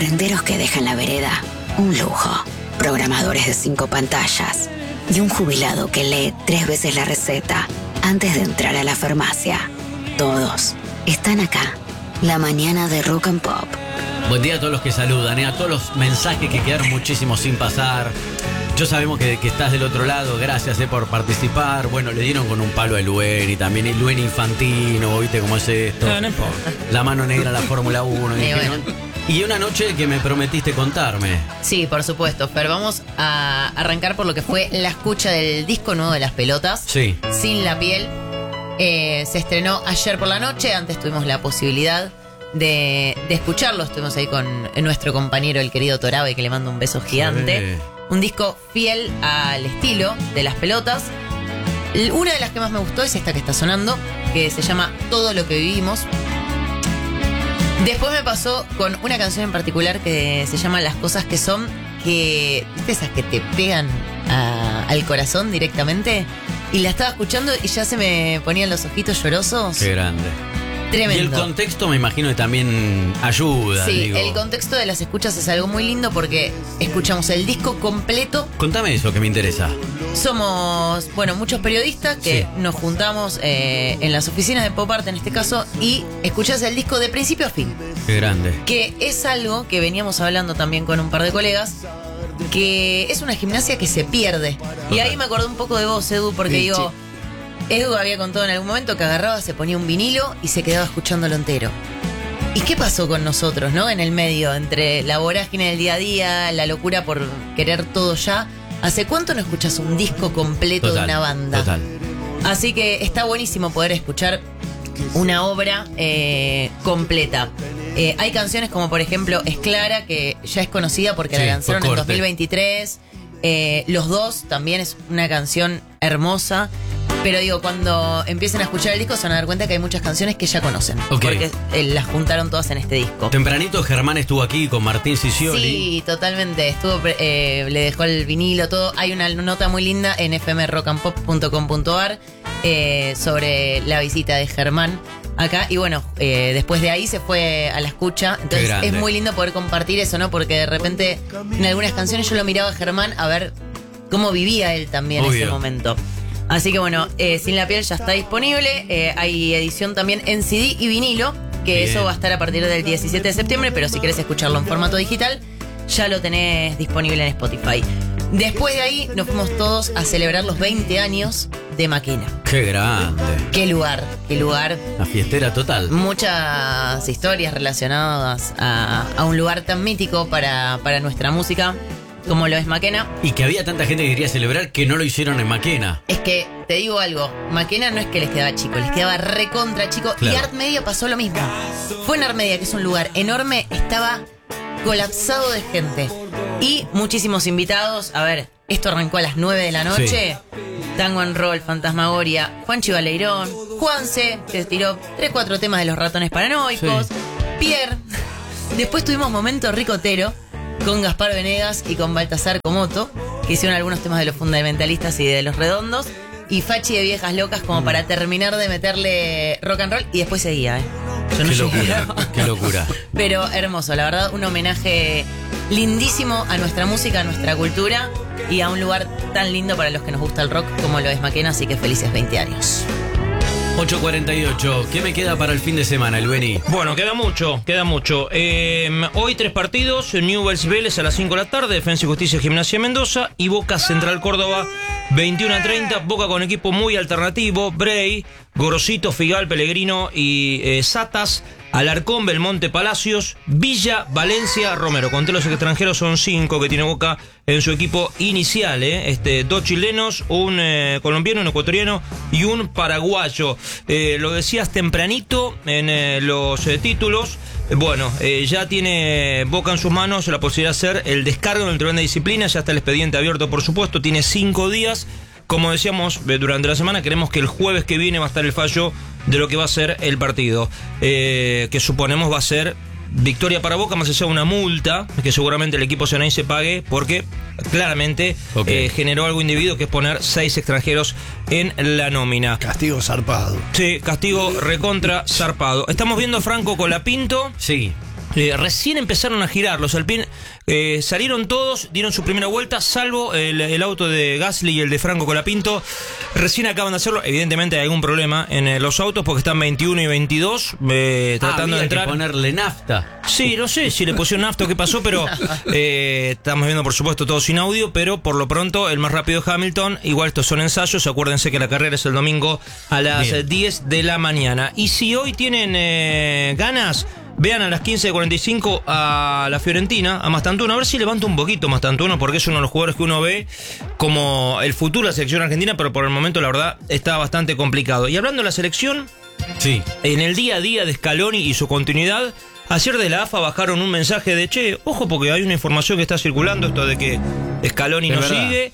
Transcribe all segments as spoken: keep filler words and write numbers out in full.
barrenderos que dejan la vereda, un lujo. Programadores de cinco pantallas y un jubilado que lee tres veces la receta antes de entrar a la farmacia. Todos están acá. La mañana de Rock and Pop. Buen día a todos los que saludan, ¿eh? A todos los mensajes que quedaron muchísimos sin pasar. Yo sabemos que, que estás del otro lado, gracias eh, por participar. Bueno, le dieron con un palo a Lueni, también el Lueni Infantino, ¿viste cómo es esto? No, no importa. La mano negra, la Fórmula uno. Eh, y, bueno. y una noche que me prometiste contarme. Sí, por supuesto, pero vamos a arrancar por lo que fue la escucha del disco nuevo de Las Pelotas. Sí. Sin la piel. Eh, se estrenó ayer por la noche, antes tuvimos la posibilidad de, de escucharlo. Estuvimos ahí con nuestro compañero, el querido Torabe, que le mando un beso gigante. Sí. Un disco fiel al estilo de Las Pelotas. Una de las que más me gustó es esta que está sonando, que se llama Todo lo que vivimos. Después me pasó con una canción en particular que se llama Las cosas que son, que ¿viste esas que te pegan a, al corazón directamente? Y la estaba escuchando y ya se me ponían los ojitos llorosos. Qué grande. Tremendo. Y el contexto me imagino que también ayuda. Sí, digo. el contexto de las escuchas es algo muy lindo porque escuchamos el disco completo. Contame eso que me interesa. Somos, bueno, muchos periodistas que Sí. nos juntamos eh, en las oficinas de Pop Art en este caso y escuchás el disco de principio a fin. Qué grande. Que es algo que veníamos hablando también con un par de colegas, que es una gimnasia que se pierde. Y ahí me acordé un poco de vos, Edu, porque Sí, digo, Edu había contado en algún momento que agarraba, se ponía un vinilo y se quedaba escuchándolo entero. ¿Y qué pasó con nosotros, no? En el medio, entre la vorágine del día a día, la locura por querer todo ya. ¿Hace cuánto no escuchas un disco completo Total, de una banda? Total. Así que está buenísimo poder escuchar una obra eh, completa. Eh, hay canciones como por ejemplo Es Clara, que ya es conocida porque Sí, la lanzaron fue en corte. dos mil veintitrés. Eh, Los Dos también es una canción hermosa. Pero digo, cuando empiecen a escuchar el disco se van a dar cuenta que hay muchas canciones que ya conocen. Ok. Porque eh, las juntaron todas en este disco. Tempranito Germán estuvo aquí con Martín Sicioli. Sí, totalmente. Estuvo, eh, le dejó el vinilo, todo. Hay una nota muy linda en f m rock and pop punto com punto a r eh, sobre la visita de Germán acá. Y bueno, eh, después de ahí se fue a la escucha. Qué Entonces grande. es muy lindo poder compartir eso, ¿no? Porque de repente en algunas canciones yo lo miraba a Germán a ver cómo vivía él también en Obvio. ese momento. Así que bueno, eh, Sin la piel ya está disponible. Eh, hay edición también en C D y vinilo, que Bien. eso va a estar a partir del diecisiete de septiembre, pero si querés escucharlo en formato digital, ya lo tenés disponible en Spotify. Después de ahí nos fuimos todos a celebrar los veinte años de Maquena. Qué grande. Qué lugar, qué lugar. La fiestera total. Muchas historias relacionadas a, a un lugar tan mítico para, para nuestra música como lo es Maquena. Y que había tanta gente que quería celebrar que no lo hicieron en Maquena. Es que, te digo algo, Maquena no es que les quedaba chico, les quedaba recontra chico. Claro. Y Art Media pasó lo mismo. Fue en Art Media, que es un lugar enorme, estaba colapsado de gente. Y muchísimos invitados. A ver, esto arrancó a las nueve de la noche. Tango and Roll, Fantasmagoria, Juanchi Baleirón, Juanse, que tiró tres, cuatro temas de Los Ratones Paranoicos, Sí. Pierre. Después tuvimos Momento Ricotero con Gaspar Venegas y con Baltasar Comoto, que hicieron algunos temas de Los Fundamentalistas y de Los Redondos, y Fachi de Viejas Locas como para terminar de meterle rock and roll, y después seguía, ¿eh? Yo no Qué llegué. locura, qué locura. Pero hermoso, la verdad, un homenaje lindísimo a nuestra música, a nuestra cultura y a un lugar tan lindo para los que nos gusta el rock como lo es Maquena, así que felices veinte años. ocho cuarenta y ocho. ¿Qué me queda para el fin de semana, el Beni? Bueno, queda mucho, queda mucho. Eh, hoy tres partidos, Newell's Vélez a las cinco de la tarde, Defensa y Justicia Gimnasia Mendoza y Boca Central Córdoba, veintiuno a treinta. Boca con equipo muy alternativo, Bray, Gorosito, Figal, Pellegrino y eh, Satas, Alarcón, Belmonte, Palacios, Villa, Valencia, Romero. Conté los extranjeros, son cinco que tiene Boca en su equipo inicial, ¿eh? Este, dos chilenos, un eh, colombiano, un ecuatoriano y un paraguayo. Eh, lo decías tempranito en eh, los eh, títulos. Bueno, eh, ya tiene Boca en sus manos la posibilidad de hacer el descargo del tribunal de disciplina. Ya está el expediente abierto, por supuesto. Tiene cinco días. Como decíamos eh, durante la semana, queremos que el jueves que viene va a estar el fallo de lo que va a ser el partido. Eh, que suponemos va a ser victoria para Boca, más allá de una multa que seguramente el equipo ceneice pague, porque claramente Okay. eh, generó algo indebido, que es poner seis extranjeros en la nómina. Castigo zarpado. Sí, castigo recontra zarpado. Estamos viendo a Franco Colapinto. Sí. Eh, recién empezaron a girar, los Alpine eh, salieron todos, dieron su primera vuelta, salvo el, el auto de Gasly y el de Franco Colapinto. Recién acaban de hacerlo. Evidentemente hay algún problema en eh, los autos porque están veintiuno y veintidós eh, tratando ah, de entrar. Que ponerle nafta. Sí, no sé si le pusieron nafta o qué pasó, pero eh, estamos viendo por supuesto todo sin audio, pero por lo pronto el más rápido es Hamilton. Igual estos son ensayos, acuérdense que la carrera es el domingo a las Bien. diez de la mañana. Y si hoy tienen eh, ganas, vean a las quince cuarenta y cinco a la Fiorentina, a Mastantuono, a ver si levanta un poquito Mastantuono, porque es uno de los jugadores que uno ve como el futuro de la selección argentina, pero por el momento la verdad está bastante complicado. Y hablando de la selección, sí, en el día a día de Scaloni y su continuidad, ayer de la A F A bajaron un mensaje de, che, ojo porque hay una información que está circulando, esto de que Scaloni no sigue,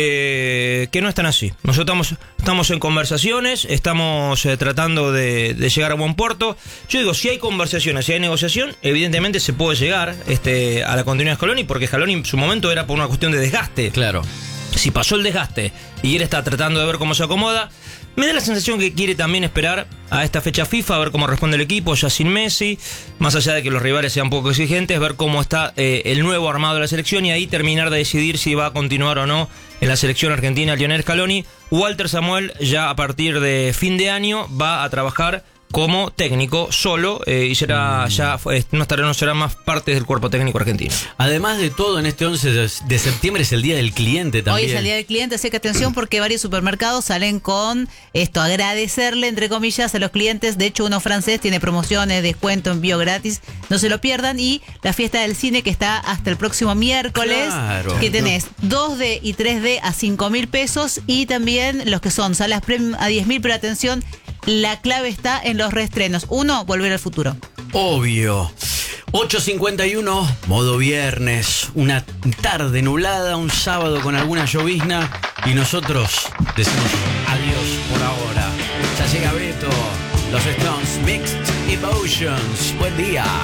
eh, que no están así. Nosotros estamos, estamos en conversaciones, estamos eh, tratando de, de llegar a buen puerto. Yo digo, si hay conversaciones, si hay negociación, evidentemente se puede llegar este, a la continuidad de Scaloni, porque Scaloni en su momento era por una cuestión de desgaste. Claro. Si pasó el desgaste y él está tratando de ver cómo se acomoda, me da la sensación que quiere también esperar a esta fecha FIFA, a ver cómo responde el equipo, ya sin Messi, más allá de que los rivales sean poco exigentes, ver cómo está eh, el nuevo armado de la selección y ahí terminar de decidir si va a continuar o no en la selección argentina Lionel Scaloni. Walter Samuel ya a partir de fin de año va a trabajar como técnico solo eh, y será ya no estará no será más parte del cuerpo técnico argentino. Además de todo, en este once de septiembre es el Día del Cliente también. Hoy es el Día del Cliente, así que atención porque varios supermercados salen con esto, agradecerle entre comillas a los clientes. De hecho, uno francés tiene promociones, descuento, envío gratis, no se lo pierdan. Y la fiesta del cine que está hasta el próximo miércoles, claro, que tenés dos D y tres D a cinco mil pesos y también los que son salas premium a diez mil, pero atención, la clave está en los reestrenos. Uno, Volver al Futuro. Obvio. ocho cincuenta y uno, modo viernes. Una tarde nublada, un sábado con alguna llovizna. Y nosotros decimos adiós por ahora. Ya llega Beto, los Stones, Mixed Emotions. Buen día.